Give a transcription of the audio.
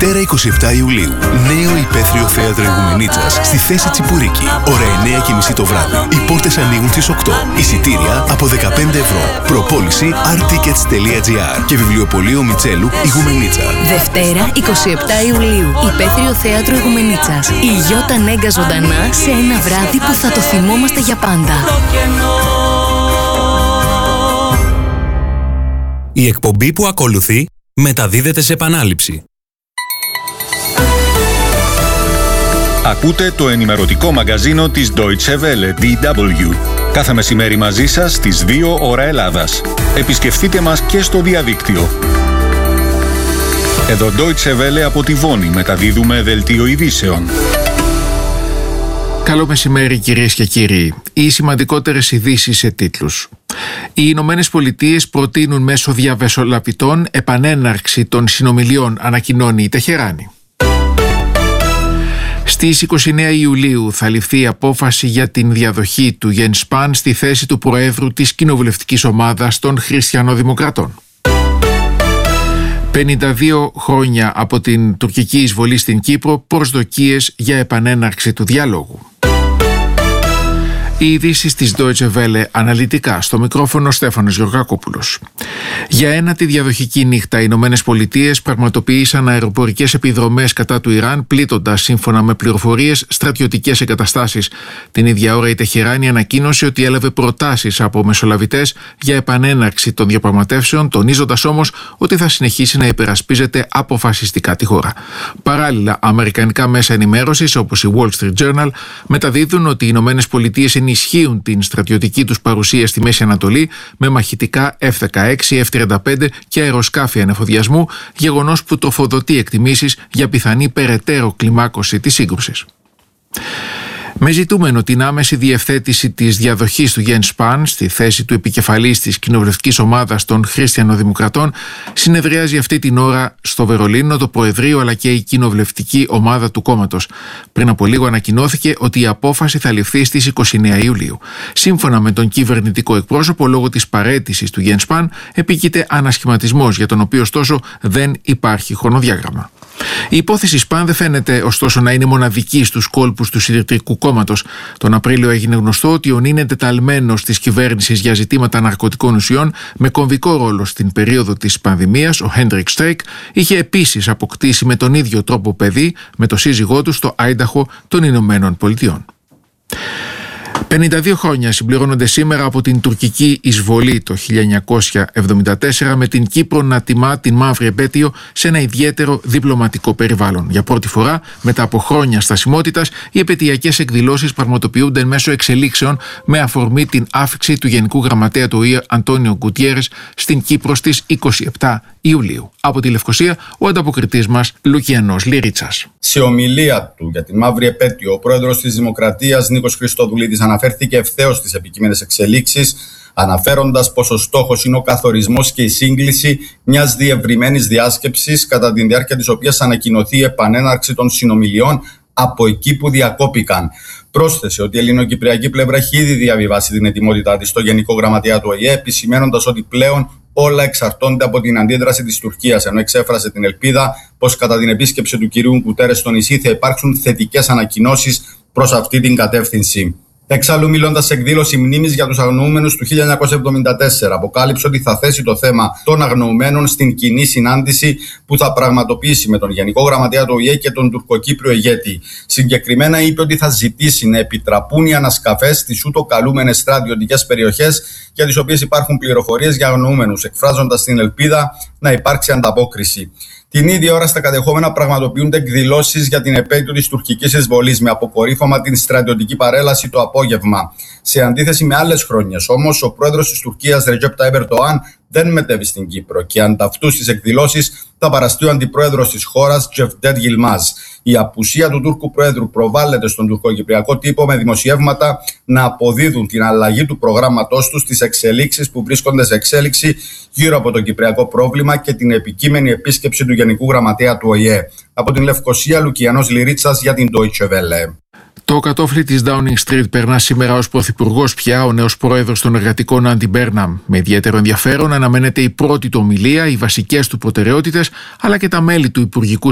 Δευτέρα 27 Ιουλίου. Νέο υπαίθριο θέατρο Ιγουμενίτσας στη θέση Τσιπουρίκη. Ώρα 9:30 το βράδυ. Οι πόρτες ανοίγουν στις 8. Εισιτήρια από 15 ευρώ. Προπόληση artickets.gr και βιβλιοπωλείο Μιτσέλου Ιγουμενίτσα. Δευτέρα 27 Ιουλίου. Υπαίθριο θέατρο Ιγουμενίτσας. Η Γιώτα Νέγκα ζωντανά σε ένα βράδυ που θα το θυμόμαστε για πάντα. Η εκπομπή που ακολουθεί μεταδίδεται σε επανάληψη. Ακούτε το ενημερωτικό μαγκαζίνο της Deutsche Welle, DW. Κάθε μεσημέρι μαζί σας στις 2 ώρα Ελλάδας. Επισκεφτείτε μας και στο διαδίκτυο. Εδώ Deutsche Welle από τη Βόνη μεταδίδουμε δελτίο ειδήσεων. Καλό μεσημέρι κυρίες και κύριοι. Οι σημαντικότερες ειδήσεις σε τίτλους. Οι Ηνωμένες Πολιτείες προτείνουν μέσω διαμεσολαβητών επανέναρξη των συνομιλιών, ανακοινώνει η Τεχεράνη. Στις 29 Ιουλίου θα ληφθεί η απόφαση για την διαδοχή του Jens Spahn στη θέση του Προέδρου της κοινοβουλευτικής ομάδας των Χριστιανοδημοκρατών. 52 χρόνια από την τουρκική εισβολή στην Κύπρο, προσδοκίες για επανέναρξη του διαλόγου. Οι ειδήσεις της Deutsche Welle αναλυτικά, στο μικρόφωνο Στέφανος Γεωργακόπουλος. Για ένατη διαδοχική νύχτα, οι Ηνωμένες Πολιτείες πραγματοποίησαν αεροπορικές επιδρομές κατά του Ιράν, πλήττοντας, σύμφωνα με πληροφορίες, στρατιωτικές εγκαταστάσεις. Την ίδια ώρα η Τεχεράνη ανακοίνωσε ότι έλαβε προτάσεις από μεσολαβητές για επανέναρξη των διαπραγματεύσεων, τονίζοντας όμως ότι θα συνεχίσει να υπερασπίζεται αποφασιστικά τη χώρα. Παράλληλα, αμερικανικά μέσα ενημέρωσης όπως η Wall Street Journal μεταδίδουν ότι οι Ηνωμένες Πολιτείες ενισχύουν την στρατιωτική τους παρουσία στη Μέση Ανατολή με μαχητικά F-16, F-35 και αεροσκάφη ανεφοδιασμού, γεγονός που τροφοδοτεί εκτιμήσεις για πιθανή περαιτέρω κλιμάκωση της σύγκρουσης. Με ζητούμενο την άμεση διευθέτηση της διαδοχής του Jens Spahn στη θέση του επικεφαλής της κοινοβουλευτικής ομάδας των Χριστιανοδημοκρατών, συνεδριάζει αυτή την ώρα στο Βερολίνο το Προεδρείο αλλά και η κοινοβουλευτική ομάδα του κόμματος. Πριν από λίγο ανακοινώθηκε ότι η απόφαση θα ληφθεί στις 29 Ιουλίου. Σύμφωνα με τον κυβερνητικό εκπρόσωπο, λόγω της παραίτησης του Jens Spahn επίκειται ανασχηματισμός, για τον οποίο ωστόσο δεν υπάρχει χρονοδιάγραμμα. Η υπόθεση Spahn δεν φαίνεται ωστόσο να είναι μοναδική στους κόλπους του Συντηρητικού Κόμματος. Τον Απρίλιο έγινε γνωστό ότι ο νυν εντεταλμένος της κυβέρνησης για ζητήματα ναρκωτικών ουσιών με κομβικό ρόλο στην περίοδο της πανδημίας, ο Hendrik Streeck, είχε επίσης αποκτήσει με τον ίδιο τρόπο παιδί με το σύζυγό του στο Άινταχο των Ηνωμένων Πολιτειών. 52 χρόνια συμπληρώνονται σήμερα από την τουρκική εισβολή το 1974, με την Κύπρο να τιμά την μαύρη επέτειο σε ένα ιδιαίτερο διπλωματικό περιβάλλον. Για πρώτη φορά, μετά από χρόνια στασιμότητας, οι επετειακές εκδηλώσεις πραγματοποιούνται μέσω εξελίξεων με αφορμή την άφιξη του Γενικού Γραμματέα του ΟΗΕ Αντώνιο Γκουτιέρες στην Κύπρο στις 27 Ιουλίου. Από τη Λευκοσία, ο ανταποκριτής μας Λουκιανός Λυρίτσας. Σε ομιλία του για τη μαύρη επέτειο, ο πρόεδρος της Δημοκρατίας Νίκος Χριστοδουλίδης αναφέρθηκε ευθέως στις επικείμενες εξελίξεις, αναφέροντας πως ο στόχος είναι ο καθορισμός και η σύγκληση μιας διευρυμένης διάσκεψης, κατά τη διάρκεια της οποίας ανακοινωθεί η επανέναρξη των συνομιλιών από εκεί που διακόπηκαν. Πρόσθεσε ότι η ελληνοκυπριακή πλευρά έχει ήδη διαβιβάσει την ετοιμότητά της στο Γενικό Γραμματέα του ΟΗΕ, επισημαίνοντας ότι πλέον όλα εξαρτώνται από την αντίδραση της Τουρκίας, ενώ εξέφρασε την ελπίδα πως κατά την επίσκεψη του κυρίου Γκουτέρες στο νησί θα υπάρξουν θετικές ανακοινώσεις προς αυτή την κατεύθυνση. Εξάλλου, μιλώντας σε εκδήλωση μνήμης για τους αγνοούμενους του 1974, αποκάλυψε ότι θα θέσει το θέμα των αγνοουμένων στην κοινή συνάντηση που θα πραγματοποιήσει με τον Γενικό Γραμματέα του ΟΗΕ και τον τουρκοκύπριο ηγέτη. Συγκεκριμένα είπε ότι θα ζητήσει να επιτραπούν οι ανασκαφές στις ούτω καλούμενες στρατιωτικές περιοχές για τις οποίες υπάρχουν πληροφορίες για αγνοούμενους, εκφράζοντας την ελπίδα να υπάρξει ανταπόκριση. Την ίδια ώρα στα κατεχόμενα πραγματοποιούνται εκδηλώσεις για την επέτειο της τουρκικής εισβολής, με αποκορύφωμα την στρατιωτική παρέλαση το απόγευμα. Σε αντίθεση με άλλες χρονιές όμως, ο πρόεδρος της Τουρκίας Ρετζέπ Ταϊπ Ερντοάν δεν μετέβη στην Κύπρο και ανταυτού στις εκδηλώσεις θα παραστεί ο αντιπρόεδρος της χώρας Cevdet Yilmaz. Η απουσία του Τούρκου πρόεδρου προβάλλεται στον τουρκοκυπριακό τύπο, με δημοσιεύματα να αποδίδουν την αλλαγή του προγράμματός του στις εξελίξεις που βρίσκονται σε εξέλιξη γύρω από το κυπριακό πρόβλημα και την επικείμενη επίσκεψη του Γενικού Γραμματέα του ΟΗΕ. Από την Λευκοσία, Λουκιανός Λυρίτσας για την Deutsche Welle. Το κατόφλι της Downing Street περνά σήμερα ως πρωθυπουργός πια ο νέος πρόεδρος των εργατικών Άντι Μπέρναμ. Με ιδιαίτερο ενδιαφέρον αναμένεται η πρώτη του ομιλία, οι βασικές του προτεραιότητες, αλλά και τα μέλη του Υπουργικού